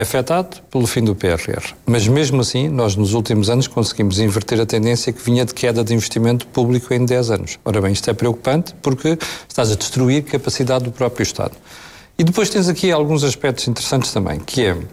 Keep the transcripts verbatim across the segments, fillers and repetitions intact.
afetado pelo fim do P R R. Mas mesmo assim, nós nos últimos anos conseguimos inverter a tendência que vinha de queda de investimento público em dez anos. Ora bem, isto é preocupante porque estás a destruir a capacidade do próprio Estado. E depois tens aqui alguns aspectos interessantes também, que é,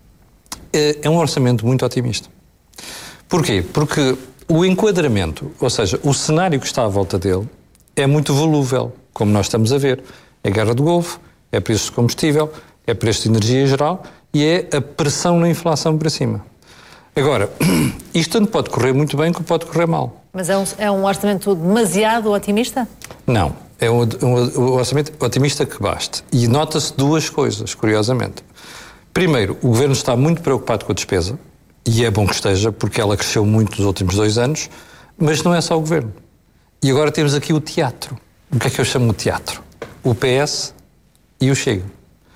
é um orçamento muito otimista. Porquê? Porque o enquadramento, ou seja, o cenário que está à volta dele, é muito volúvel, como nós estamos a ver. É a guerra do Golfo, é preços de combustível, é preço de energia em geral e é a pressão na inflação para cima. Agora, isto tanto pode correr muito bem como pode correr mal. Mas é um, é um orçamento demasiado otimista? Não, é um, um, um orçamento otimista que baste. E nota-se duas coisas, curiosamente. Primeiro, o Governo está muito preocupado com a despesa, e é bom que esteja, porque ela cresceu muito nos últimos dois anos, mas não é só o Governo. E agora temos aqui o teatro. O que é que eu chamo de teatro? O P S e o Chega.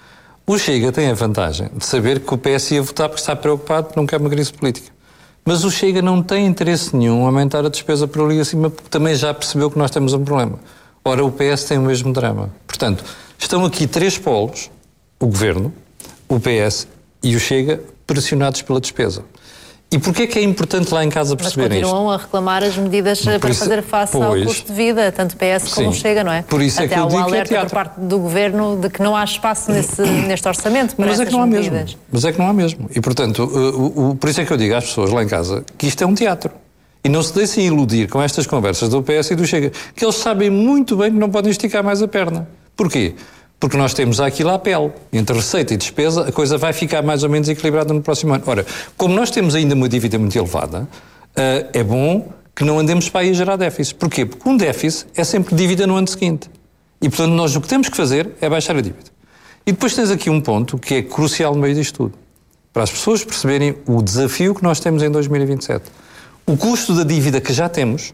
O Chega tem a vantagem de saber que o P S ia votar porque está preocupado porque não quer uma crise política. Mas o Chega não tem interesse nenhum em aumentar a despesa por ali acima porque também já percebeu que nós temos um problema. Ora, o P S tem o mesmo drama. Portanto, estão aqui três polos, o Governo, o P S e o Chega, pressionados pela despesa. E porquê é que é importante lá em casa perceberem isto? Mas continuam a reclamar as medidas por para isso, fazer face pois, ao custo de vida, tanto P S como sim, Chega, não é? Por isso Até é que eu há um digo alerta que é por parte do Governo de que não há espaço nesse, neste orçamento para Mas essas é que não há medidas. mesmo. Mas é que não há mesmo. E, portanto, o, o, por isso é que eu digo às pessoas lá em casa que isto é um teatro. E não se deixem iludir com estas conversas do P S e do Chega, que eles sabem muito bem que não podem esticar mais a perna. Porquê? Porque nós temos aqui lá a pele. Entre receita e despesa, a coisa vai ficar mais ou menos equilibrada no próximo ano. Ora, como nós temos ainda uma dívida muito elevada, uh, é bom que não andemos para aí a gerar déficit. Porquê? Porque um déficit é sempre dívida no ano seguinte. E, portanto, nós o que temos que fazer é baixar a dívida. E depois tens aqui um ponto que é crucial no meio disto tudo. Para as pessoas perceberem o desafio que nós temos em dois mil e vinte e sete. O custo da dívida que já temos,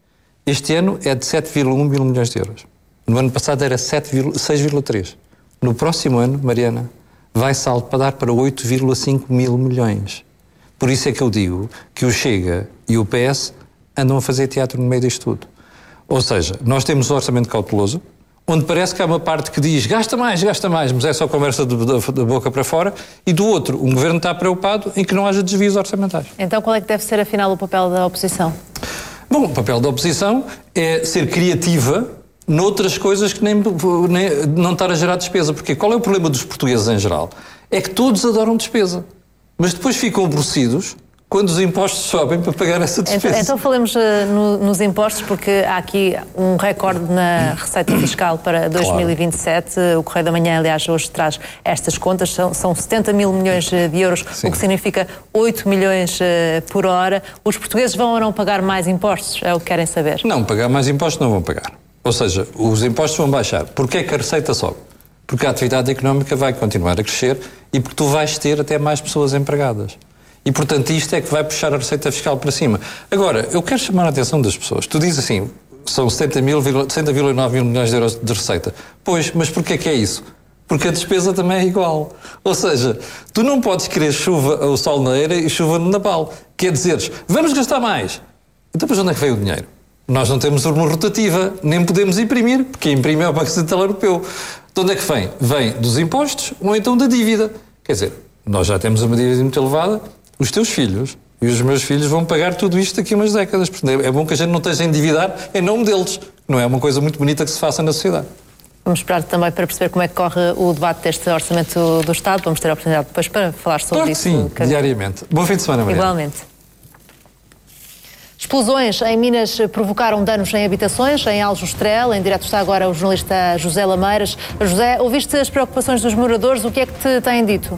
este ano é de sete vírgula um mil milhões de euros. No ano passado era seis vírgula três. No próximo ano, Mariana, vai saltar para oito vírgula cinco mil milhões. Por isso é que eu digo que o Chega e o P S andam a fazer teatro no meio disto tudo. Ou seja, nós temos um orçamento cauteloso, onde parece que há uma parte que diz gasta mais, gasta mais, mas é só conversa da boca para fora, e do outro, um governo está preocupado em que não haja desvios orçamentais. Então qual é que deve ser, afinal, o papel da oposição? Bom, o papel da oposição é ser criativa noutras coisas que nem, nem não estar a gerar despesa. Porque qual é o problema dos portugueses em geral? É que todos adoram despesa, mas depois ficam aborrecidos quando os impostos sobem para pagar essa despesa. Então, então falemos uh, no, nos impostos, porque há aqui um recorde na receita fiscal para dois mil e vinte e sete. Claro. O Correio da Manhã, aliás, hoje traz estas contas. São, são setenta mil milhões de euros, sim, o que significa oito milhões uh, por hora. Os portugueses vão ou não pagar mais impostos? É o que querem saber. Não, pagar mais impostos não vão pagar. Ou seja, os impostos vão baixar. Porquê é que a receita sobe? Porque a atividade económica vai continuar a crescer e porque tu vais ter até mais pessoas empregadas. E, portanto, isto é que vai puxar a receita fiscal para cima. Agora, eu quero chamar a atenção das pessoas. Tu dizes assim, são setenta vírgula nove mil milhões de euros de receita. Pois, mas porquê que é isso? Porque a despesa também é igual. Ou seja, tu não podes querer chuva ao sol na eira e chuva no Napal. Quer dizer, vamos gastar mais. Então, para onde é que veio o dinheiro? Nós não temos uma rotativa, nem podemos imprimir, porque imprime é o Banco Central Europeu. De onde é que vem? Vem dos impostos ou então da dívida. Quer dizer, nós já temos uma dívida muito elevada, os teus filhos e os meus filhos vão pagar tudo isto daqui a umas décadas. Portanto, é bom que a gente não esteja a endividar em nome deles. Não é uma coisa muito bonita que se faça na sociedade. Vamos esperar também para perceber como é que corre o debate deste Orçamento do Estado. Vamos ter a oportunidade depois para falar sobre claro isso. Sim, que... diariamente. Bom fim de semana, Maria. Igualmente. Explosões em Minas provocaram danos em habitações, em Aljustrel. Em direto está agora o jornalista José Lameiras. José, ouviste as preocupações dos moradores? O que é que te têm dito?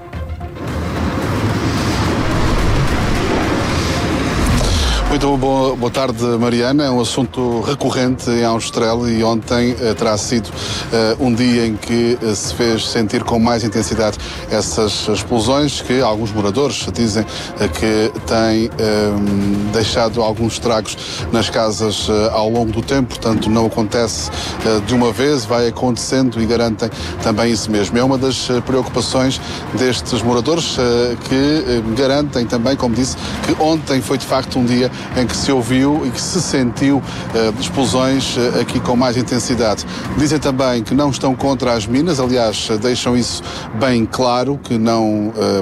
Muito boa, boa tarde, Mariana. É um assunto recorrente em Aljustrel e ontem uh, terá sido uh, um dia em que uh, se fez sentir com mais intensidade essas explosões que alguns moradores dizem uh, que têm uh, deixado alguns estragos nas casas uh, ao longo do tempo, portanto não acontece uh, de uma vez, vai acontecendo e garantem também isso mesmo. É uma das uh, preocupações destes moradores uh, que uh, garantem também, como disse, que ontem foi de facto um dia em que se ouviu e que se sentiu uh, explosões uh, aqui com mais intensidade. Dizem também que não estão contra as minas, aliás, uh, deixam isso bem claro, que não uh,